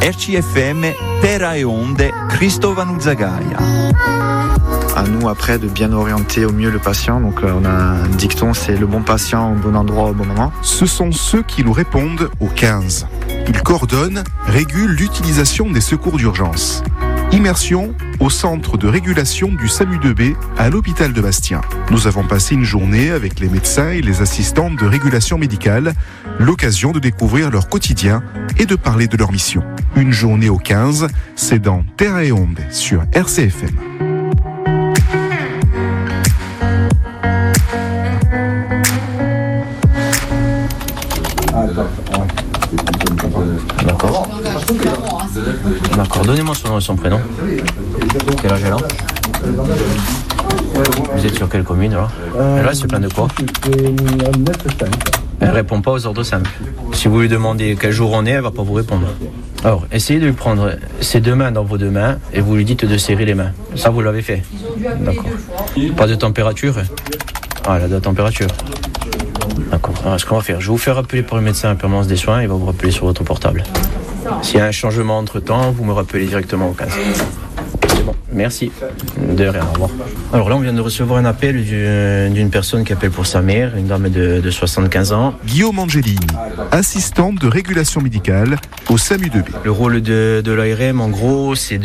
RCFM, Terra e Onde, Cristóvão Zagaia. À nous après de bien orienter au mieux le patient. Donc on a un dicton, c'est le bon patient au bon endroit au bon moment. Ce sont ceux qui nous répondent au 15. Ils coordonnent, régulent l'utilisation des secours d'urgence. Immersion au centre de régulation du SAMU-2B à l'hôpital de Bastia. Nous avons passé une journée avec les médecins et les assistantes de régulation médicale, l'occasion de découvrir leur quotidien et de parler de leur mission. Une journée au 15, c'est dans Terra e Onde sur RCFM. D'accord. D'accord. Donnez-moi son nom et son prénom. Quel âge elle a? Vous êtes sur quelle commune alors? Là, elle se plaint de quoi? Elle répond pas aux ordres simples. Si vous lui demandez quel jour on est, elle va pas vous répondre. Alors, essayez de lui prendre ses deux mains dans vos deux mains et vous lui dites de serrer les mains. Ça, vous l'avez fait? D'accord. Pas de température? Ah, elle a de la température. D'accord. Alors, ce qu'on va faire, je vais vous faire appeler par le médecin en permanence des soins, il va vous rappeler sur votre portable. S'il y a un changement entre-temps, vous me rappelez directement au 15. C'est bon, merci. De rien, au revoir. Alors là, on vient de recevoir un appel d'une personne qui appelle pour sa mère, une dame de 75 ans. Guillaume Angelini, assistante de régulation médicale au SAMU-2B. Le rôle de l'ARM, en gros, c'est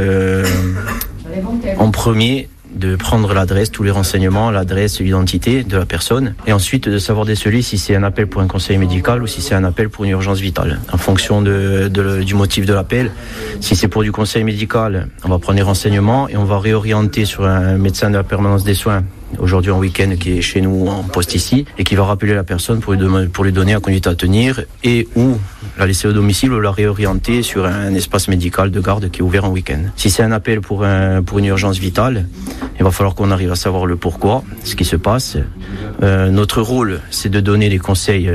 en premier, de prendre l'adresse, tous les renseignements, l'adresse, l'identité de la personne, et ensuite de savoir déceler si c'est un appel pour un conseil médical ou si c'est un appel pour une urgence vitale. En fonction du motif de l'appel, si c'est pour du conseil médical, on va prendre les renseignements et on va réorienter sur un médecin de la permanence des soins, aujourd'hui en week-end, qui est chez nous en poste ici, et qui va rappeler la personne pour lui donner un conduite à tenir et ou la laisser au domicile ou la réorienter sur un espace médical de garde qui est ouvert en week-end. Si c'est un appel pour une urgence vitale, il va falloir qu'on arrive à savoir le pourquoi, ce qui se passe. Notre rôle, c'est de donner des conseils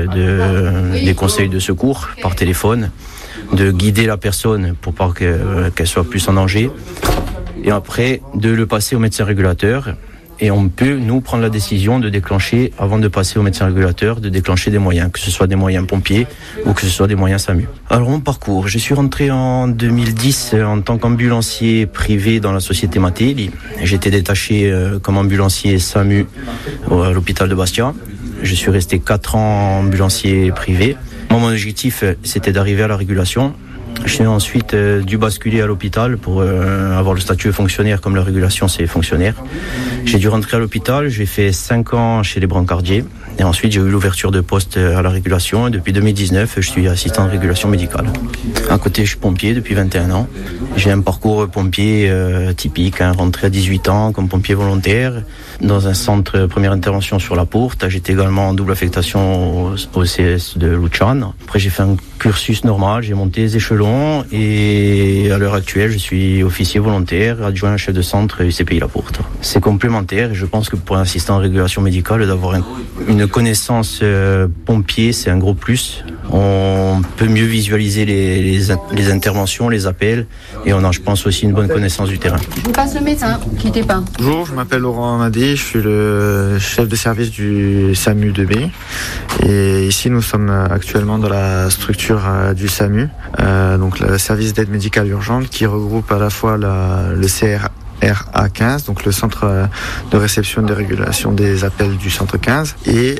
de secours par téléphone, de guider la personne pour pas qu'elle soit plus en danger, et après de le passer au médecin régulateur. Et on peut, nous, prendre la décision de déclencher, avant de passer au médecin régulateur, de déclencher des moyens, que ce soit des moyens pompiers ou que ce soit des moyens SAMU. Alors, mon parcours, je suis rentré en 2010 en tant qu'ambulancier privé dans la société Matteli. J'étais détaché comme ambulancier SAMU à l'hôpital de Bastia. Je suis resté 4 ans ambulancier privé. Moi, mon objectif, c'était d'arriver à la régulation. J'ai ensuite dû basculer à l'hôpital pour avoir le statut de fonctionnaire, comme la régulation c'est fonctionnaire. J'ai dû rentrer à l'hôpital, j'ai fait 5 ans chez les brancardiers et ensuite j'ai eu l'ouverture de poste à la régulation et depuis 2019 je suis assistant de régulation médicale. À côté je suis pompier depuis 21 ans. J'ai un parcours pompier typique, rentré à 18 ans comme pompier volontaire dans un centre première intervention sur la Pourte. J'étais également en double affectation au CS de Luchan. Après j'ai fait un cursus normal, j'ai monté les échelons et à l'heure actuelle je suis officier volontaire, adjoint chef de centre UCPI La Pourte. C'est complémentaire et je pense que pour un assistant en régulation médicale d'avoir une connaissance pompier c'est un gros plus. On peut mieux visualiser les interventions, les appels et on a je pense aussi une bonne connaissance du terrain. Je vous passe le médecin, quittez pas. Bonjour, je m'appelle Laurent Amadé, je suis le chef de service du SAMU-2B et ici nous sommes actuellement dans la structure du SAMU, donc le service d'aide médicale urgente qui regroupe à la fois le CRA15, donc le centre de réception et de régulation des appels du centre 15, et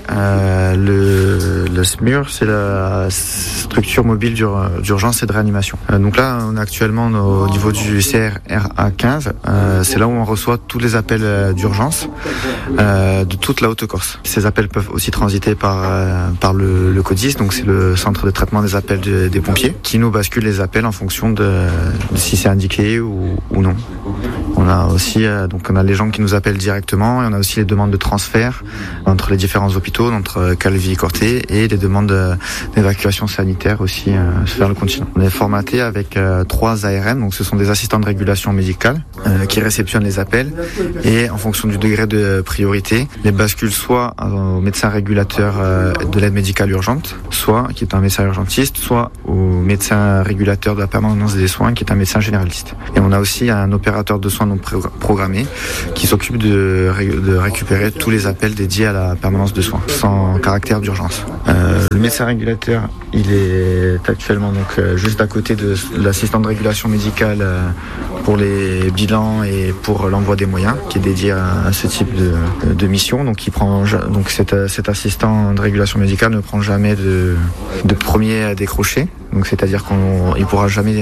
le SMUR, c'est la structure mobile d'urgence et de réanimation. Donc là, on est actuellement au niveau du CRA15, c'est là où on reçoit tous les appels d'urgence de toute la Haute-Corse. Ces appels peuvent aussi transiter par le CODIS, donc c'est le centre de traitement des appels des pompiers, qui nous bascule les appels en fonction de si c'est indiqué ou non. On a aussi on a les gens qui nous appellent directement et on a aussi les demandes de transfert entre les différents hôpitaux, entre Calvi et Corté, et les demandes d'évacuation sanitaire aussi vers le continent. On est formaté avec 3 ARM, donc ce sont des assistants de régulation médicale qui réceptionnent les appels et en fonction du degré de priorité, les basculent soit au médecin régulateur de l'aide médicale urgente, soit qui est un médecin urgentiste, soit au médecin régulateur de la permanence des soins qui est un médecin généraliste. Et on a aussi un opérateur de soins non programmés qui s'occupe de récupérer tous les appels dédiés à la permanence de soins sans caractère d'urgence. Le médecin régulateur, il est actuellement donc juste à côté de l'assistant de régulation médicale pour les bilans et pour l'envoi des moyens, qui est dédié à ce type de mission. Donc cet assistant de régulation médicale ne prend jamais de premier décroché. Donc c'est-à-dire qu'il ne pourra jamais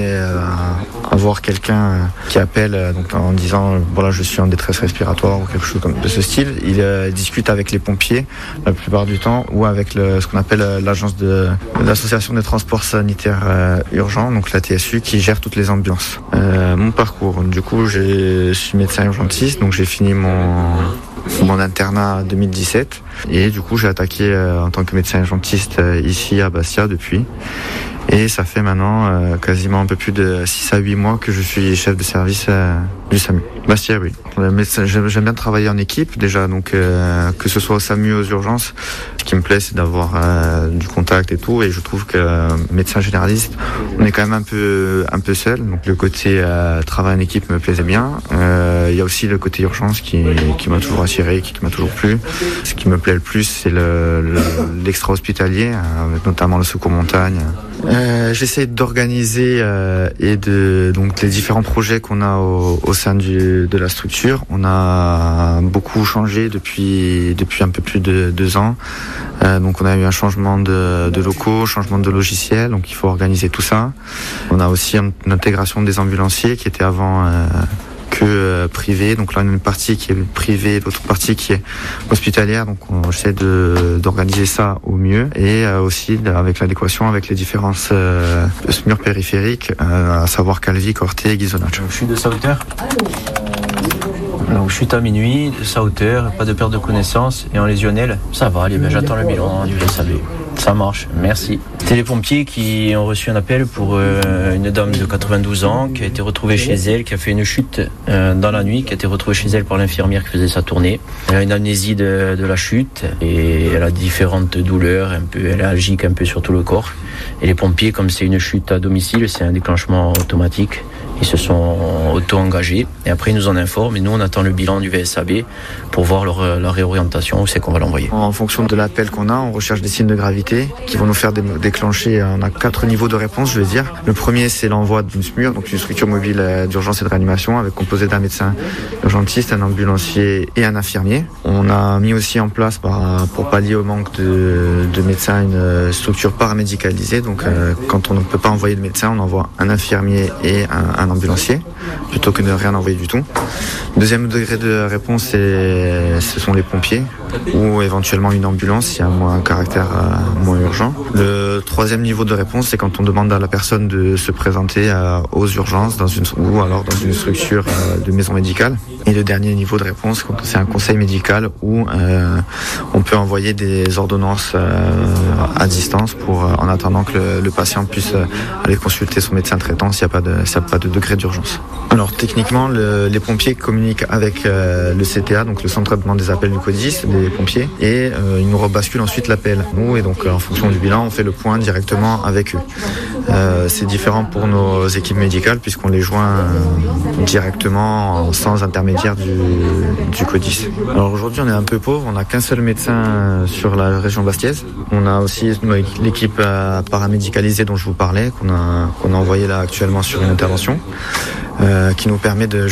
avoir quelqu'un qui appelle donc en disant voilà, je suis en détresse respiratoire ou quelque chose de ce style. Il discute avec les pompiers la plupart du temps ou avec ce qu'on appelle l'agence de l'association des transports sanitaires urgents, donc la TSU, qui gère toutes les ambulances. Mon parcours, du coup, je suis médecin urgentiste, donc j'ai fini mon internat en 2017 et du coup j'ai attaqué en tant que médecin urgentiste ici à Bastia depuis. Et ça fait maintenant quasiment un peu plus de 6 à 8 mois que je suis chef de service du SAMU. Bastia, oui. J'aime bien travailler en équipe déjà, donc que ce soit au SAMU ou aux urgences. Ce qui me plaît, c'est d'avoir du contact et tout. Et je trouve que médecin généraliste, on est quand même un peu seul. Donc le côté travail en équipe me plaisait bien. Il y a aussi le côté urgence qui m'a toujours attiré, qui m'a toujours plu. Ce qui me plaît le plus, c'est l'extra-hospitalier, avec notamment le secours montagne. J'essaie d'organiser donc les différents projets qu'on a au sein de la structure. On a beaucoup changé depuis un peu plus de 2 ans. Donc on a eu un changement de locaux, changement de logiciel, donc il faut organiser tout ça. On a aussi une intégration des ambulanciers qui était avant que privée. Donc là, on a une partie qui est privée, l'autre partie qui est hospitalière. Donc on essaie d'organiser ça au mieux et aussi avec l'adéquation avec les différences SMUR périphériques, à savoir Calvi, Corté et Ghisonaccia. Je suis de sa hauteur. Donc, je suis à minuit, de sa hauteur, pas de perte de connaissance. Et en lésionnel, ça va, allez, j'attends le bilan du VSAB. Ça marche, merci. C'était les pompiers qui ont reçu un appel pour une dame de 92 ans qui a été retrouvée chez elle, qui a fait une chute dans la nuit, qui a été retrouvée chez elle par l'infirmière qui faisait sa tournée. Elle a une amnésie de la chute et elle a différentes douleurs, elle est algique un peu sur tout le corps. Et les pompiers, comme c'est une chute à domicile, c'est un déclenchement automatique. Ils se sont auto-engagés et après ils nous en informent et nous on attend le bilan du VSAB pour voir leur réorientation, où c'est qu'on va l'envoyer. En fonction de l'appel qu'on a, on recherche des signes de gravité qui vont nous faire déclencher. On a 4 niveaux de réponse, je veux dire. Le premier, c'est l'envoi d'une SMUR, donc une structure mobile d'urgence et de réanimation, avec composé d'un médecin urgentiste, un ambulancier et un infirmier. On a mis aussi en place, pour pallier au manque de médecins, une structure paramédicalisée. Donc quand on ne peut pas envoyer de médecin, on envoie un infirmier et un ambulancier, plutôt que de rien envoyer du tout. Deuxième degré de réponse, ce sont les pompiers, ou éventuellement une ambulance, s'il y a un caractère moins urgent. Le troisième niveau de réponse, c'est quand on demande à la personne de se présenter aux urgences ou alors dans une structure de maison médicale. Et le dernier niveau de réponse, c'est un conseil médical où on peut envoyer des ordonnances à distance en attendant que le patient puisse aller consulter son médecin traitant s'il n'y a pas de degré d'urgence. Alors techniquement, les pompiers communiquent avec le CTA, donc le centre de traitement des appels du CODIS, des pompiers, et ils nous rebasculent ensuite l'appel. Nous, et donc en fonction du bilan, on fait le point directement avec eux. C'est différent pour nos équipes médicales puisqu'on les joint directement sans intermédiaire du CODIS. Alors aujourd'hui, on est un peu pauvre, on n'a qu'un seul médecin sur la région bastiaise. On a aussi l'équipe paramédicalisée dont je vous parlais, qu'on a envoyée là actuellement sur une intervention. Qui nous permet de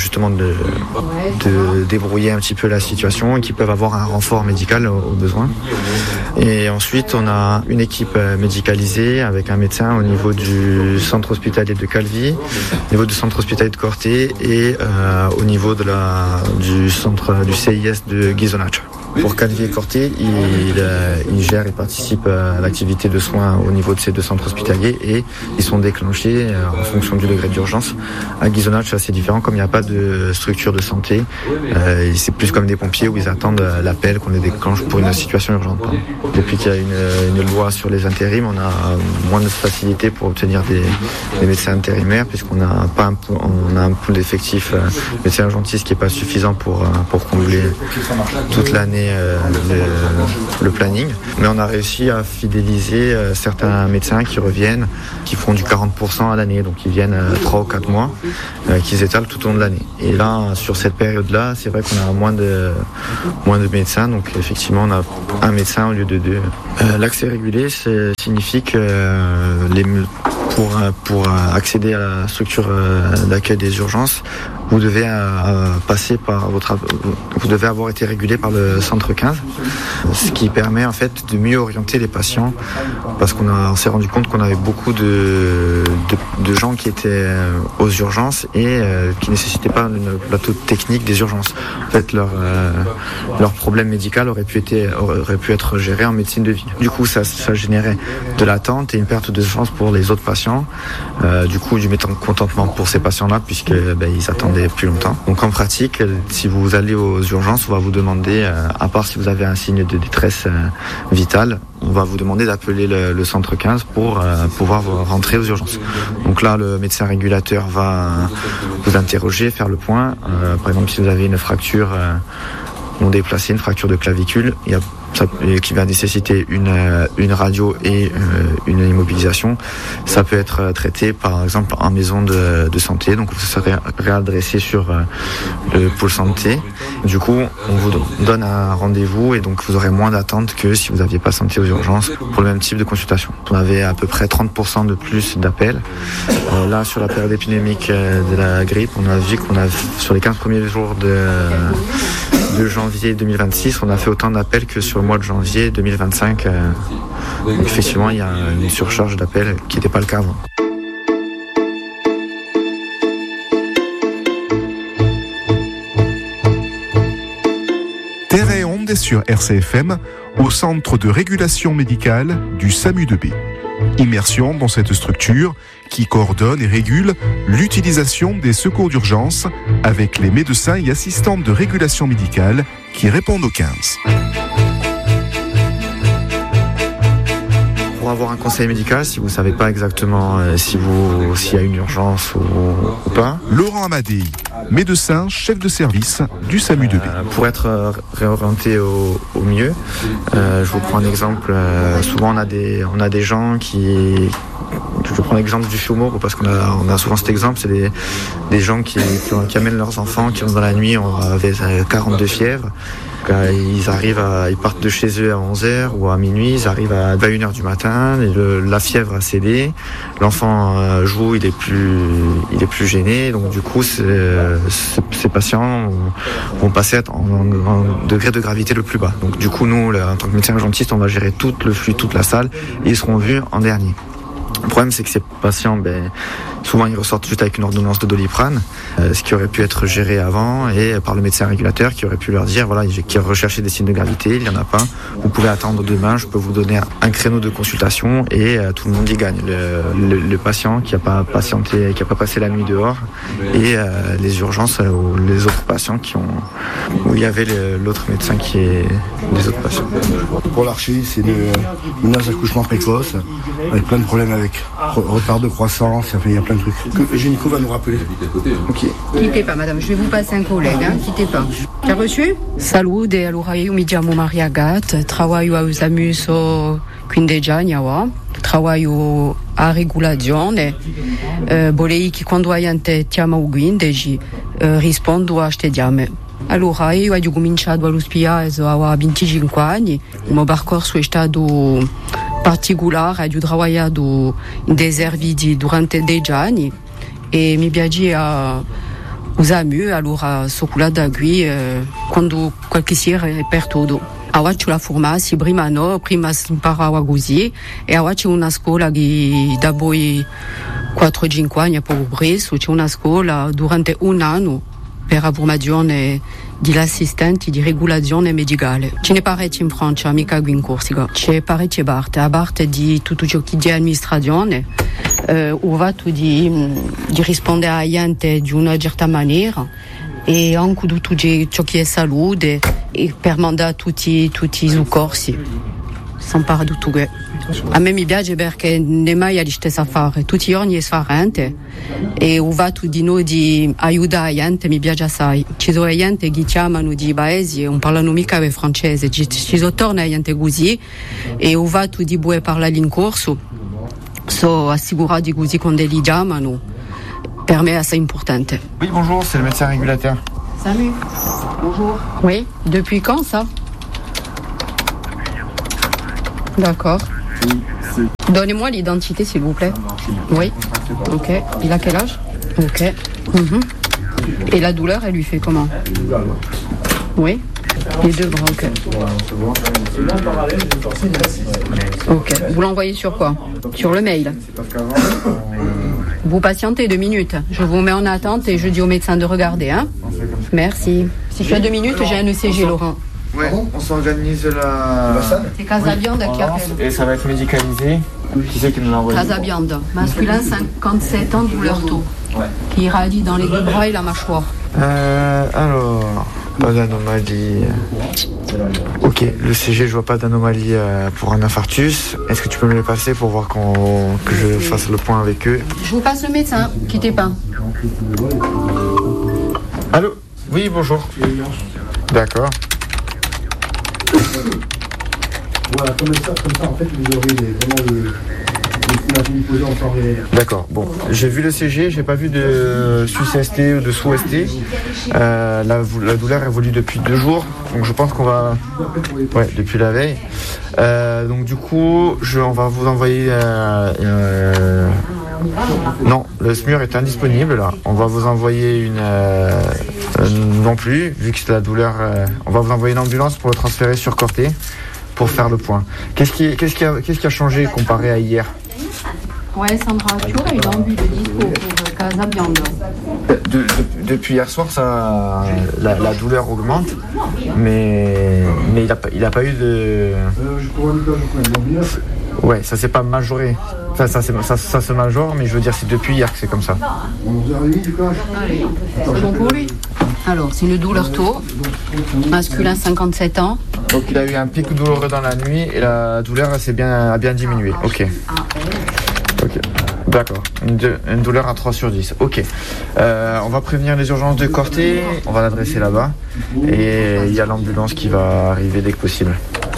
débrouiller un petit peu la situation et qui peuvent avoir un renfort médical au besoin. Et ensuite, on a une équipe médicalisée avec un médecin au niveau du centre hospitalier de Calvi, au niveau du centre hospitalier de Corté et au niveau du centre du CIS de Ghisonaccia. Pour Calvi et Corté, il gère et participe à l'activité de soins au niveau de ces 2 centres hospitaliers et ils sont déclenchés en fonction du degré d'urgence. À Ghisonaccia, c'est différent, comme il n'y a pas de structure de santé, c'est plus comme des pompiers où ils attendent l'appel qu'on les déclenche pour une situation urgente. Depuis qu'il y a une loi sur les intérims, on a moins de facilité pour obtenir des médecins intérimaires puisqu'on a un pool d'effectifs médecins urgentistes qui n'est pas suffisant pour combler toute l'année donner le planning. Mais on a réussi à fidéliser certains médecins qui reviennent, qui font du 40% à l'année, donc ils viennent 3 ou 4 mois, qu'ils étalent tout au long de l'année. Et là, sur cette période-là, c'est vrai qu'on a moins de médecins, donc effectivement on a un médecin au lieu de 2. L'accès régulé, signifie que pour accéder à la structure d'accueil des urgences, vous devez passer par vous devez avoir été régulé par le centre 15, ce qui permet en fait de mieux orienter les patients, parce qu'on s'est rendu compte qu'on avait beaucoup de gens qui étaient aux urgences et qui nécessitaient pas le plateau technique des urgences. En fait, leur problème médical aurait pu être géré en médecine de ville. Du coup, ça générait de l'attente et une perte de chance pour les autres patients. Du coup, du mécontentement pour ces patients-là, puisque ils attendaient plus longtemps. Donc en pratique, si vous allez aux urgences, on va vous demander, à part si vous avez un signe de détresse vitale, on va vous demander d'appeler le centre 15 pour pouvoir rentrer aux urgences. Donc là, le médecin régulateur va vous interroger, faire le point. Par exemple, si vous avez une fracture non déplacée, une fracture de clavicule, qui va nécessiter une radio et une immobilisation, ça peut être traité par exemple en maison de santé, donc vous serez réadressé sur le pôle santé. Du coup, on vous donne un rendez-vous et donc vous aurez moins d'attente que si vous n'aviez pas santé aux urgences pour le même type de consultation. On avait à peu près 30% de plus d'appels. Là, sur la période épidémique de la grippe, on a vu sur les 15 premiers jours de janvier 2026, on a fait autant d'appels que sur le mois de janvier 2025. Donc effectivement, il y a une surcharge d'appels qui n'était pas le cas avant. Terre et Onde sur RCFM, au centre de régulation médicale du SAMU-2B. Immersion dans cette structure qui coordonne et régule l'utilisation des secours d'urgence avec les médecins et assistants de régulation médicale qui répondent au 15. Pour avoir un conseil médical, si vous ne savez pas exactement s'il y a une urgence ou pas. Laurent Amadei, médecin, chef de service du SAMU-2B. Pour être réorienté au mieux, je vous prends un exemple. Souvent on a des gens qui... Je prends l'exemple du FIOMO parce qu'on a souvent cet exemple, c'est des gens qui amènent leurs enfants, qui vont dans la nuit avec 42 fièvres. Ils partent de chez eux à 11h ou à minuit, ils arrivent à 1h du matin, et la fièvre a cédé, l'enfant joue, il est plus gêné, donc du coup ces patients vont passer en degré de gravité le plus bas. Donc du coup nous, en tant que médecin urgentiste, on va gérer tout le flux, toute la salle, et ils seront vus en dernier. Le problème, c'est que ces patients, souvent ils ressortent juste avec une ordonnance de Doliprane, ce qui aurait pu être géré avant et par le médecin régulateur qui aurait pu leur dire qui recherchait des signes de gravité, il n'y en a pas, vous pouvez attendre demain, je peux vous donner un créneau de consultation et tout le monde y gagne. Le patient qui n'a pas patienté, qui n'a pas passé la nuit dehors, et les urgences ou les autres patients où il y avait l'autre médecin qui est des autres patients. Pour l'archi, c'est une menace d'accouchement précoce avec plein de problèmes avec retard de croissance, il y a plein de trucs. Le gynéco va nous rappeler. Ok. Quittez pas, madame, je vais vous passer un collègue, quittez pas. Tu as reçu? Salute, allora io mi chiamo Maria Gat, trabalho ao SAMU so 15 anni ora, trabalho a regulazione, volei che quando hai ante chiama o 15 rispondo a ste chiame. Allora io ho cominciato all'ospedale a 25 anni, il mio percorso è stato particolare, ho lavorato in servizi durante 10 anni e mi piaceva SAMU, allora sono quella da qui quando qualche sera è per tutto. Ora c'è la formazione, prima si imparava così e ora c'è una scuola che da poi 4-5 anni poco presto, c'è una scuola durante un anno per la formazione degli assistenti di regolazione medicale. Ce ne parecchi in Francia, mica qui in Corsica. C'è parecchie parte, a parte di tutto ciò che è amministrazione, ho fatto di rispondere a gente di una certa maniera e anche tutto ciò che è salute e per mandare tutti i soccorsi. s'empara di tutto. A me mi piace perché non è mai la stessa affare, tutti i giorni è differente e ho fatto di noi di aiutare la gente, mi piace assai. Ci sono gente che chiamano di paesi e non parlano mica il francese, ci sono torna gente così e ho fatto di buone parlare in corso, sono assicurati così quando li chiamano, per me è assai importante. Oui, bonjour, c'est le médecin régulateur. Salut. Bonjour. Oui, depuis quand ça? D'accord. Donnez-moi l'identité, s'il vous plaît. Oui. Ok. Il a quel âge? Ok. Et la douleur, elle lui fait comment? Oui. Les deux bras, ok. Ok. Vous l'envoyez sur quoi? Sur le mail. Vous patientez 2 minutes. Je vous mets en attente et je dis au médecin de regarder. Hein? Merci. Si tu as 2 minutes, j'ai un ECG, Laurent. Ouais, on s'organise la... C'est Casabiande qui appelle. Et ça va être médicalisé. Qui c'est qui nous l'a envoyé? Casabiande, masculin, 57 ans, douleur tôt. Qui irradie dans les deux bras et la mâchoire. Alors, pas d'anomalie. Ok, le CG, je vois pas d'anomalie pour un infarctus. Est-ce que tu peux me les passer pour voir que je fasse le point avec eux? Je vous passe le médecin, quittez pas. Allô? Oui, bonjour. D'accord. Voilà, comme ça, en fait, vous aurez vraiment l'image posée en temps réel. D'accord, bon, j'ai vu le CG, j'ai pas vu de sus-ST ou de sous-ST. La douleur évolue depuis 2 jours, donc je pense qu'on va... Ouais, depuis la veille. Donc du coup, on va vous envoyer... Non, le SMUR est indisponible là. On va vous envoyer non plus, vu que c'est la douleur... on va vous envoyer une ambulance pour le transférer sur Corté pour faire le point. Qu'est-ce qui a changé comparé à hier? Ouais, Sandra, tu aurais une ambulance de dispo pour Casabiande. Depuis hier soir, la douleur augmente, mais il a pas eu de... Ouais, ça s'est pas majoré. Enfin, ça se majore, mais je veux dire, c'est depuis hier que c'est comme ça. C'est bon pour lui. Alors, c'est une douleur tôt, masculin 57 ans. Donc il a eu un pic douloureux dans la nuit et la douleur a bien diminué. Ok. D'accord. Une douleur à 3 sur 10. Ok. On va prévenir les urgences de Corté. On va l'adresser là-bas. Et il y a l'ambulance qui va arriver dès que possible.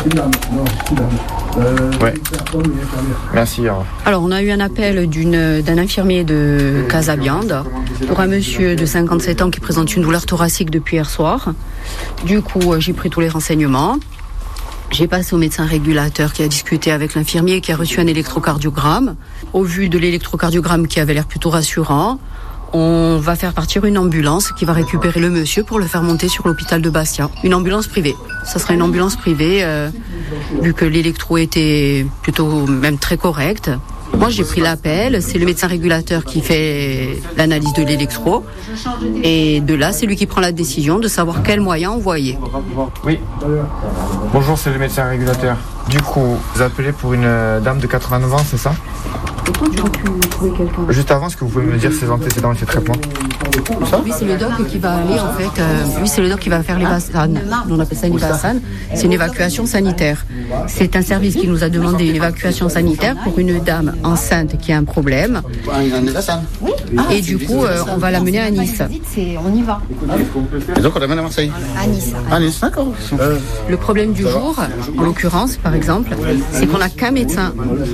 Ouais. Merci. Alors, on a eu un appel d'un infirmier de Casabiande pour un monsieur de 57 ans qui présente une douleur thoracique depuis hier soir. Du coup, j'ai pris tous les renseignements. J'ai passé au médecin régulateur qui a discuté avec l'infirmier et qui a reçu un électrocardiogramme. Au vu de l'électrocardiogramme qui avait l'air plutôt rassurant, on va faire partir une ambulance qui va récupérer le monsieur pour le faire monter sur l'hôpital de Bastia. Une ambulance privée. Ça sera une ambulance privée, vu que l'électro était plutôt même très correct. Moi, j'ai pris l'appel. C'est le médecin régulateur qui fait l'analyse de l'électro. Et de là, c'est lui qui prend la décision de savoir quel moyen envoyer. Oui. Bonjour, c'est le médecin régulateur. Du coup, vous appelez pour une dame de 89 ans, c'est ça? Pourquoi tu aurais pu trouver quelqu'un? Juste avant, est-ce que vous pouvez me dire ses antécédents et ses traitements? Oui, c'est le doc qui va aller en fait. Lui, c'est le doc qui va faire l'Ivassan. On appelle ça l'Ivassan. C'est une évacuation sanitaire. C'est un service qui nous a demandé une évacuation sanitaire pour une dame enceinte qui a un problème. Et du coup, on va l'amener à Nice. On y va. Et donc on l'amène à Marseille? À Nice. À Nice, d'accord. Le problème du jour, en l'occurrence, par exemple, c'est qu'on n'a qu'un médecin.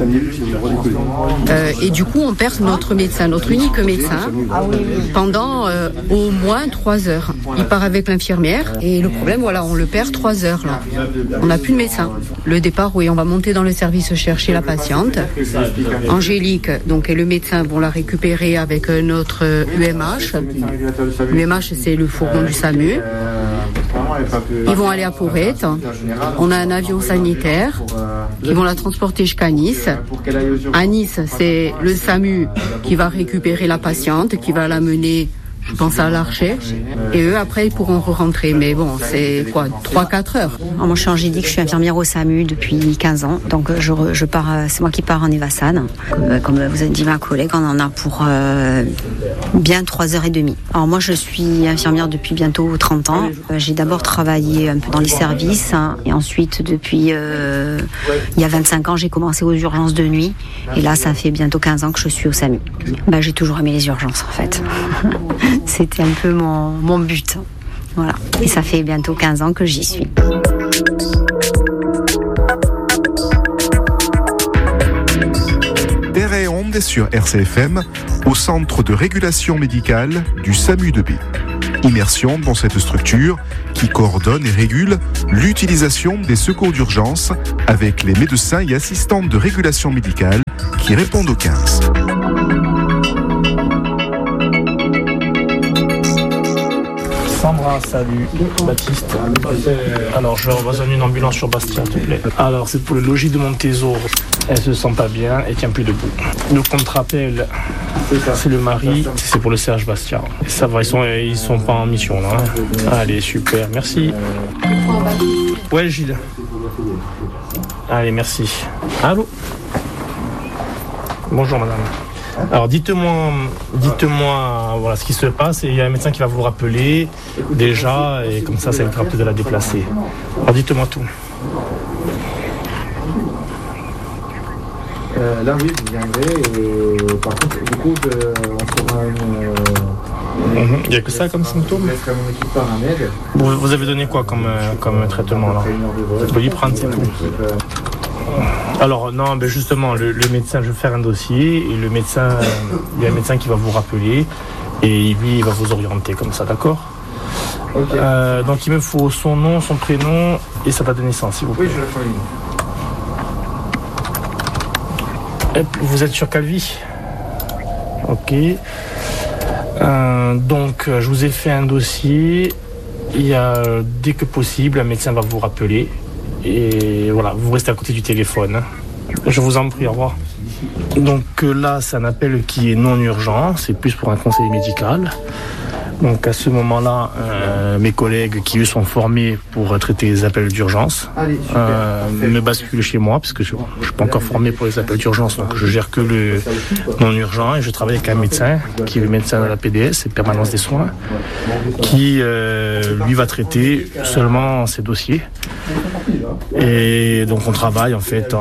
Et du coup, on perd notre médecin, notre unique médecin, pendant au moins 3 heures. Il part avec l'infirmière et le problème, voilà, on le perd 3 heures là. On n'a plus de médecin. Le départ, oui, on va monter dans le service chercher la patiente. Angélique, donc, et le médecin vont la récupérer avec notre UMH. L'UMH, c'est le fourgon du SAMU. Ils vont aller à Porrette. On a un avion sanitaire qui vont la transporter jusqu'à Nice. À Nice, c'est le SAMU qui va récupérer la patiente, qui va la mener je pense à l'Archer. Et eux, après, ils pourront rentrer. Mais bon, c'est quoi, 3-4 heures. Alors moi, je suis Angélique, je suis infirmière au SAMU depuis 15 ans. Donc, je pars, c'est moi qui pars en Evassan. Comme vous avez dit ma collègue, on en a pour bien 3h30. Alors moi, je suis infirmière depuis bientôt 30 ans. J'ai d'abord travaillé un peu dans les services. Et ensuite, depuis il y a 25 ans, j'ai commencé aux urgences de nuit. Et là, ça fait bientôt 15 ans que je suis au SAMU. J'ai toujours aimé les urgences, en fait. C'était un peu mon but. Voilà. Et ça fait bientôt 15 ans que j'y suis. Terre et Onde sur RCFM, au centre de régulation médicale du SAMU de B. Immersion dans cette structure qui coordonne et régule l'utilisation des secours d'urgence avec les médecins et assistants de régulation médicale qui répondent au 15. Sandra, salut. Baptiste. Alors, je vais besoin d'une ambulance sur Bastia, s'il te plaît. Alors, c'est pour le logis de Montésor. Elle se sent pas bien, elle tient plus debout. Donc, on te rappelle, c'est le mari, c'est pour le Serge Bastia. Ça va, ils sont pas en mission, là. Allez, super, merci. Ouais, Gilles. Allez, merci. Allô? Bonjour, madame. Alors dites-moi voilà ce qui se passe et il y a un médecin qui va vous rappeler déjà et comme ça évitera peut-être de la déplacer. Alors dites-moi tout. Là oui, vous viendrez et par contre du coup on fera Il n'y a que ça comme symptôme. Vous avez donné quoi comme traitement là? Vous pouvez y prendre, c'est tout. Alors non, justement, le médecin, je vais faire un dossier et il y a un médecin qui va vous rappeler et lui, il va vous orienter comme ça, d'accord? Okay. Donc il me faut son nom, son prénom et sa date de naissance, s'il vous plaît. Oui, je le fournis. Vous êtes sur Calvi? Ok. Donc je vous ai fait un dossier. Dès que possible, un médecin va vous rappeler. Et voilà, vous restez à côté du téléphone. Je vous en prie, au revoir. Donc là, c'est un appel qui est non urgent, c'est plus pour un conseil médical. Donc à ce moment-là, mes collègues qui eux sont formés pour traiter les appels d'urgence me basculent chez moi parce que je ne suis pas encore formé pour les appels d'urgence, donc je gère que le non urgent et je travaille avec un médecin qui est le médecin de la PDS, c'est permanence des soins, qui lui va traiter seulement ces dossiers. Et donc on travaille en fait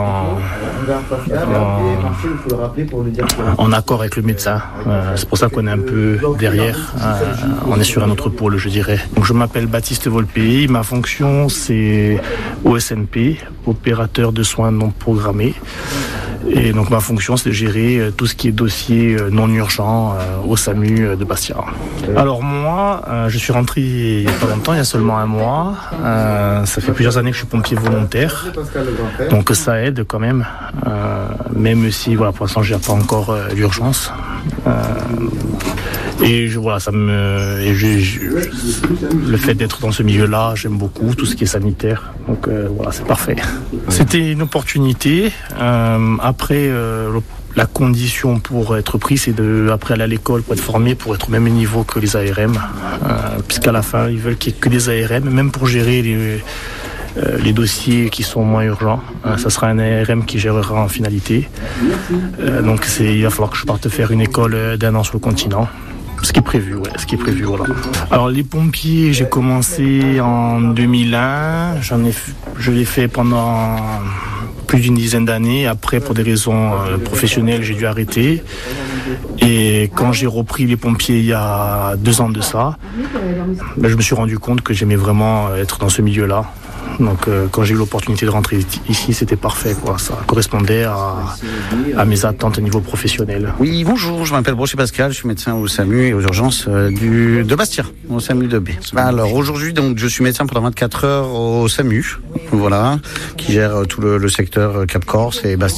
en accord avec le médecin. C'est pour ça qu'on est un peu derrière. On est sur un autre pôle, je dirais. Donc je m'appelle Baptiste Volpey. Ma fonction c'est OSNP, opérateur de soins non programmés. Et donc ma fonction c'est de gérer tout ce qui est dossier non urgent au SAMU de Bastia. Alors moi, je suis rentré il n'y a pas longtemps, il y a seulement un mois. Ça fait plusieurs années que je suis pompier volontaire. Donc ça aide quand même. Même si voilà, pour l'instant je n'ai pas encore l'urgence. Et le fait d'être dans ce milieu-là, j'aime beaucoup tout ce qui est sanitaire. Donc voilà, c'est parfait. C'était une opportunité. Après, la condition pour être pris, c'est après aller à l'école pour être formé, pour être au même niveau que les ARM. Puisqu'à la fin, ils veulent qu'il n'y ait que des ARM, même pour gérer les dossiers qui sont moins urgents. Ça sera un ARM qui gérera en finalité. Donc il va falloir que je parte faire une école d'1 an sur le continent. Ce qui est prévu, voilà. Alors les pompiers, j'ai commencé en 2001, je l'ai fait pendant plus d'une dizaine d'années. Après, pour des raisons professionnelles, j'ai dû arrêter. Et quand j'ai repris les pompiers il y a 2 ans de ça, je me suis rendu compte que j'aimais vraiment être dans ce milieu-là. Donc quand j'ai eu l'opportunité de rentrer ici, c'était parfait, quoi. Ça correspondait à mes attentes au niveau professionnel. Oui, bonjour, je m'appelle Brochet Pascal, je suis médecin au SAMU et aux urgences de Bastia, au SAMU de B. Alors aujourd'hui, donc, je suis médecin pendant 24 heures au SAMU, voilà, qui gère tout le secteur Cap-Corse et Bastia.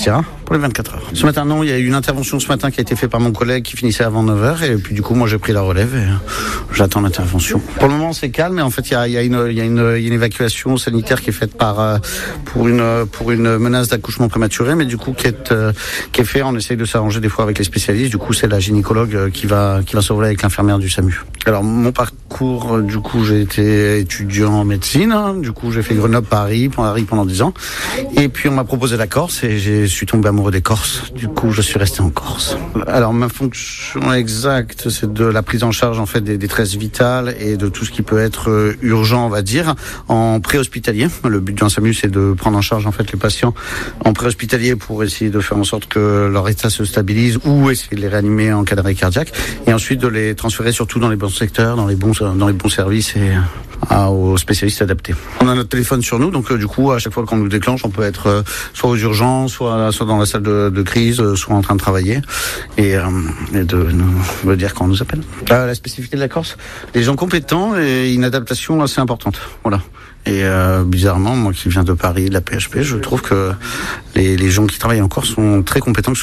pour les 24 heures. Ce matin, non, il y a eu une intervention ce matin qui a été faite par mon collègue qui finissait avant 9h et puis du coup, moi j'ai pris la relève et j'attends l'intervention. Pour le moment, c'est calme, mais en fait, il y a une évacuation sanitaire qui est faite pour une menace d'accouchement prématuré, mais du coup qui est fait. On essaye de s'arranger des fois avec les spécialistes. Du coup, c'est la gynécologue qui va s'envoler avec l'infirmière du SAMU. Alors mon parcours, du coup, j'ai été étudiant en médecine. Du coup, j'ai fait Grenoble-Paris pendant 10 ans. Et puis on m'a proposé la Corse et je suis tombé amoureux des Corses. Du coup, je suis resté en Corse. Alors ma fonction exacte, c'est de la prise en charge en fait des détresses vitales et de tout ce qui peut être urgent, on va dire, en préhospitalier. Le but d'un SAMU, c'est de prendre en charge en fait les patients en préhospitalier pour essayer de faire en sorte que leur état se stabilise ou essayer de les réanimer en cas d'arrêt cardiaque et ensuite de les transférer surtout dans les bons secteurs, dans les bons services et aux spécialistes adaptés. On a notre téléphone sur nous, donc du coup à chaque fois qu'on nous déclenche, on peut être soit aux urgences, soit dans la salle de crise, soit en train de travailler et de nous dire quand on nous appelle. La spécificité de la Corse, les gens compétents et une adaptation assez importante. Voilà. Et bizarrement, moi qui viens de Paris, de la PHP, je trouve que les gens qui travaillent en Corse sont très compétents, que ce